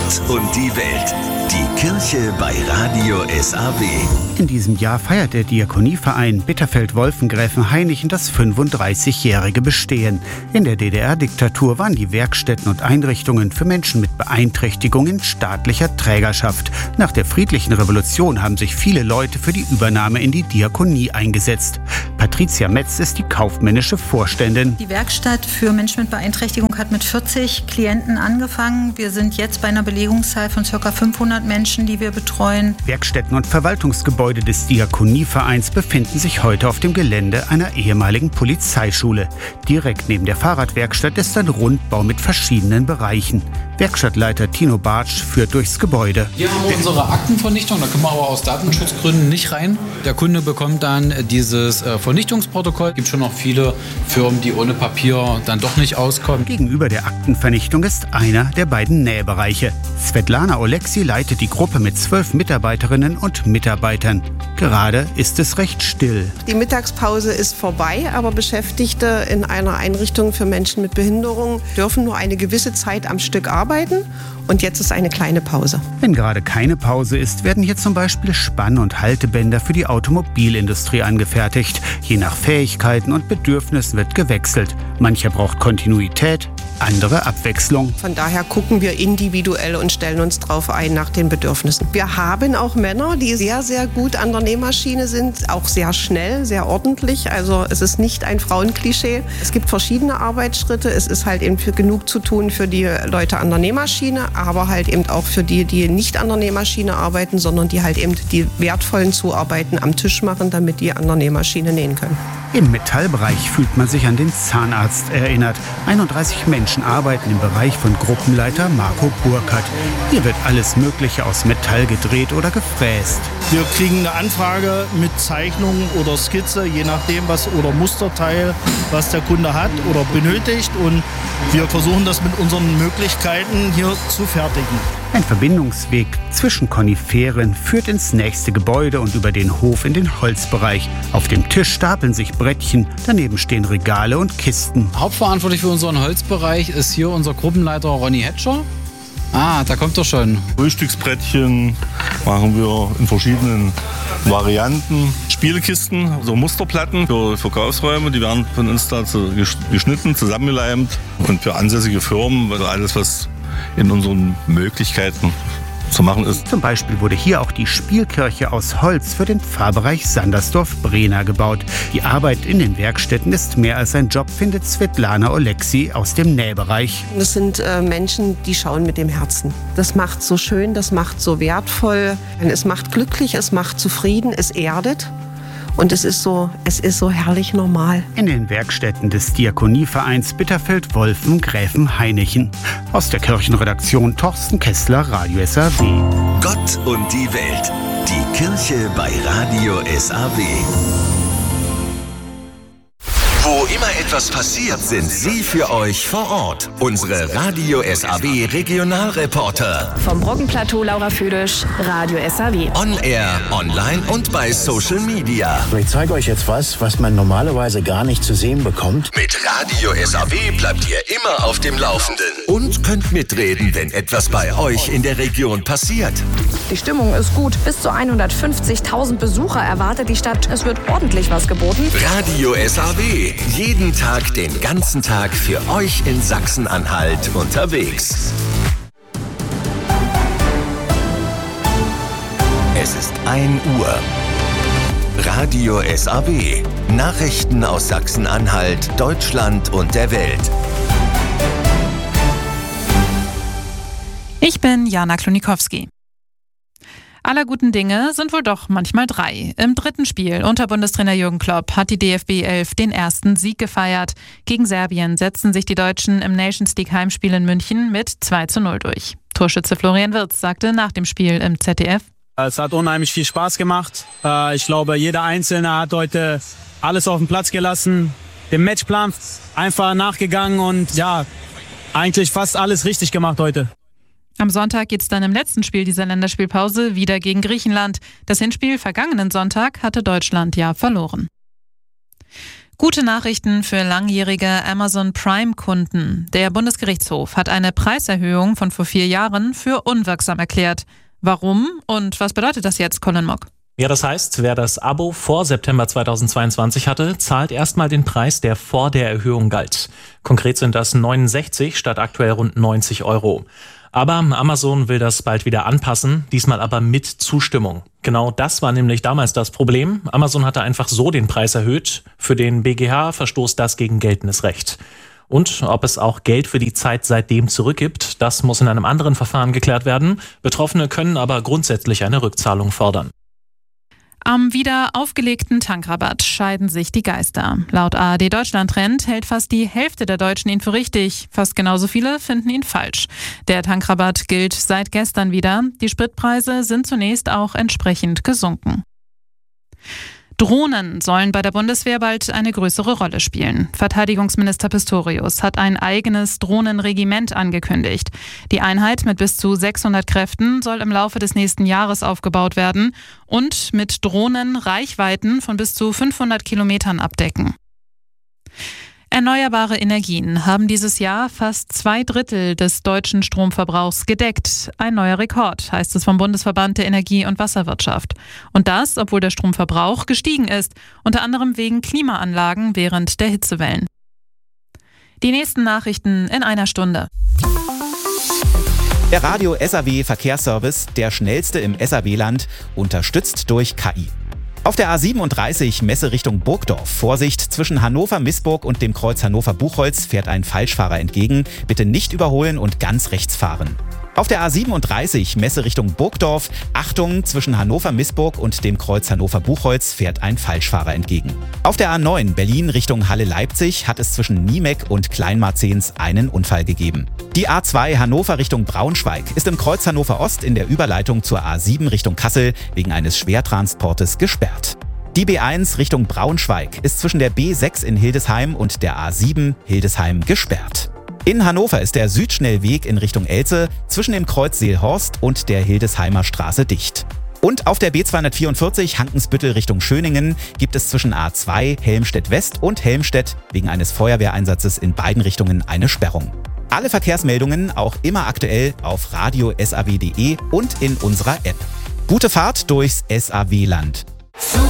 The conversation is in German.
Gott und die Welt. Die Kirche bei Radio SAW. In diesem Jahr feiert der Diakonieverein Bitterfeld-Wolfengräfenhainichen das 35-jährige Bestehen. In der DDR-Diktatur waren die Werkstätten und Einrichtungen für Menschen mit Beeinträchtigung in staatlicher Trägerschaft. Nach der friedlichen Revolution haben sich viele Leute für die Übernahme in die Diakonie eingesetzt. Patricia Metz ist die kaufmännische Vorständin. Die Werkstatt für Menschen mit Beeinträchtigung hat mit 40 Klienten angefangen. Wir sind jetzt bei einer Belegungszahl von ca. 500 Menschen, die wir betreuen. Werkstätten und Verwaltungsgebäude des Diakonievereins befinden sich heute auf dem Gelände einer ehemaligen Polizeischule. Direkt neben der Fahrradwerkstatt ist ein Rundbau mit verschiedenen Bereichen. Werkstattleiter Tino Bartsch führt durchs Gebäude. Hier haben wir unsere Aktenvernichtung, da können wir aber aus Datenschutzgründen nicht rein. Der Kunde bekommt dann dieses Vernichtungsprotokoll. Es gibt schon noch viele Firmen, die ohne Papier dann doch nicht auskommen. Gegenüber der Aktenvernichtung ist einer der beiden Nähbereiche. Svetlana Oleksi leitet die Gruppe mit 12 Mitarbeiterinnen und Mitarbeitern. Gerade ist es recht still. Die Mittagspause ist vorbei, aber Beschäftigte in einer Einrichtung für Menschen mit Behinderung dürfen nur eine gewisse Zeit am Stück arbeiten. Und jetzt ist eine kleine Pause. Wenn gerade keine Pause ist, werden hier zum Beispiel Spann- und Haltebänder für die Automobilindustrie angefertigt. Je nach Fähigkeiten und Bedürfnissen wird gewechselt. Mancher braucht Kontinuität, andere Abwechslung. Von daher gucken wir individuell und stellen uns drauf ein nach den Bedürfnissen. Wir haben auch Männer, die sehr, sehr gut an der Nähmaschine sind, auch sehr schnell, sehr ordentlich. Also es ist nicht ein Frauenklischee. Es gibt verschiedene Arbeitsschritte. Es ist halt eben genug zu tun für die Leute an der Nähmaschine, aber halt eben auch für die, die nicht an der Nähmaschine arbeiten, sondern die halt eben die wertvollen Zuarbeiten am Tisch machen, damit die an der Nähmaschine nähen können. Im Metallbereich fühlt man sich an den Zahnarzt erinnert. 31 Menschen arbeiten im Bereich von Gruppenleiter Marco Burkhardt. Hier wird alles Mögliche aus Metall gedreht oder gefräst. Wir kriegen eine Anfrage mit Zeichnung oder Skizze, je nachdem oder Musterteil, was der Kunde hat oder benötigt. Und wir versuchen das mit unseren Möglichkeiten hier zu fertigen. Ein Verbindungsweg zwischen Koniferen führt ins nächste Gebäude und über den Hof in den Holzbereich. Auf dem Tisch stapeln sich Brettchen, daneben stehen Regale und Kisten. Hauptverantwortlich für unseren Holzbereich ist hier unser Gruppenleiter Ronny Hetscher. Ah, da kommt er schon. Frühstücksbrettchen machen wir in verschiedenen Varianten. Spielkisten, so Musterplatten für Verkaufsräume, die werden von uns da geschnitten, zusammengeleimt. Und für ansässige Firmen, also alles, was in unseren Möglichkeiten zu machen ist. Zum Beispiel wurde hier auch die Spielkirche aus Holz für den Pfarrbereich Sandersdorf-Brena gebaut. Die Arbeit in den Werkstätten ist mehr als ein Job, findet Svetlana Oleksi aus dem Nähbereich. Das sind Menschen, die schauen mit dem Herzen. Das macht so schön, das macht so wertvoll. Es macht glücklich, es macht zufrieden, es erdet. Und es ist so herrlich normal. In den Werkstätten des Diakonievereins Bitterfeld-Wolfengräfenhainichen. Aus der Kirchenredaktion Torsten Kessler, Radio SAW. Gott und die Welt. Die Kirche bei Radio SAW. Wo immer etwas passiert, sind Sie für euch vor Ort. Unsere Radio SAW Regionalreporter. Vom Brockenplateau Laura Füdisch, Radio SAW. On Air, online und bei Social Media. Ich zeige euch jetzt was man normalerweise gar nicht zu sehen bekommt. Mit Radio SAW bleibt ihr immer auf dem Laufenden. Und könnt mitreden, wenn etwas bei euch in der Region passiert. Die Stimmung ist gut. Bis zu 150.000 Besucher erwartet die Stadt. Es wird ordentlich was geboten. Radio SAW. Jeden Tag, den ganzen Tag für euch in Sachsen-Anhalt unterwegs. Es ist 1 Uhr. Radio SAW. Nachrichten aus Sachsen-Anhalt, Deutschland und der Welt. Ich bin Jana Klonikowski. Aller guten Dinge sind wohl doch manchmal 3. Im dritten Spiel unter Bundestrainer Jürgen Klopp hat die DFB 11 den ersten Sieg gefeiert. Gegen Serbien setzten sich die Deutschen im Nations League Heimspiel in München mit 2:0 durch. Torschütze Florian Wirtz sagte nach dem Spiel im ZDF: Es hat unheimlich viel Spaß gemacht. Ich glaube, jeder Einzelne hat heute alles auf den Platz gelassen, dem Matchplan einfach nachgegangen und ja, eigentlich fast alles richtig gemacht heute. Am Sonntag geht es dann im letzten Spiel dieser Länderspielpause wieder gegen Griechenland. Das Hinspiel vergangenen Sonntag hatte Deutschland ja verloren. Gute Nachrichten für langjährige Amazon Prime-Kunden. Der Bundesgerichtshof hat eine Preiserhöhung von vor 4 Jahren für unwirksam erklärt. Warum und was bedeutet das jetzt, Colin Mock? Ja, das heißt, wer das Abo vor September 2022 hatte, zahlt erstmal den Preis, der vor der Erhöhung galt. Konkret sind das 69 statt aktuell rund 90 €. Aber Amazon will das bald wieder anpassen, diesmal aber mit Zustimmung. Genau das war nämlich damals das Problem. Amazon hatte einfach so den Preis erhöht. Für den BGH verstoßt das gegen geltendes Recht. Und ob es auch Geld für die Zeit seitdem zurückgibt, das muss in einem anderen Verfahren geklärt werden. Betroffene können aber grundsätzlich eine Rückzahlung fordern. Am wieder aufgelegten Tankrabatt scheiden sich die Geister. Laut ARD Deutschland Trend hält fast die Hälfte der Deutschen ihn für richtig. Fast genauso viele finden ihn falsch. Der Tankrabatt gilt seit gestern wieder. Die Spritpreise sind zunächst auch entsprechend gesunken. Drohnen sollen bei der Bundeswehr bald eine größere Rolle spielen. Verteidigungsminister Pistorius hat ein eigenes Drohnenregiment angekündigt. Die Einheit mit bis zu 600 Kräften soll im Laufe des nächsten Jahres aufgebaut werden und mit Drohnen Reichweiten von bis zu 500 Kilometern abdecken. Erneuerbare Energien haben dieses Jahr fast 2/3 des deutschen Stromverbrauchs gedeckt. Ein neuer Rekord, heißt es vom Bundesverband der Energie- und Wasserwirtschaft. Und das, obwohl der Stromverbrauch gestiegen ist, unter anderem wegen Klimaanlagen während der Hitzewellen. Die nächsten Nachrichten in einer Stunde. Der Radio SAW Verkehrsservice, der schnellste im SAW-Land, unterstützt durch KI. Auf der A37 Messe Richtung Burgdorf. Vorsicht, zwischen Hannover-Missburg und dem Kreuz Hannover-Buchholz fährt ein Falschfahrer entgegen. Bitte nicht überholen und ganz rechts fahren. Auf der A37 Messe Richtung Burgdorf. Achtung, zwischen Hannover-Missburg und dem Kreuz Hannover-Buchholz fährt ein Falschfahrer entgegen. Auf der A9 Berlin Richtung Halle-Leipzig hat es zwischen Niemek und Kleinmarzens einen Unfall gegeben. Die A2 Hannover Richtung Braunschweig ist im Kreuz Hannover Ost in der Überleitung zur A7 Richtung Kassel wegen eines Schwertransportes gesperrt. Die B1 Richtung Braunschweig ist zwischen der B6 in Hildesheim und der A7 Hildesheim gesperrt. In Hannover ist der Südschnellweg in Richtung Elze zwischen dem Kreuz Seelhorst und der Hildesheimer Straße dicht. Und auf der B244 Hankensbüttel Richtung Schöningen gibt es zwischen A2 Helmstedt West und Helmstedt wegen eines Feuerwehreinsatzes in beiden Richtungen eine Sperrung. Alle Verkehrsmeldungen auch immer aktuell auf radiosaw.de und in unserer App. Gute Fahrt durchs SAW-Land.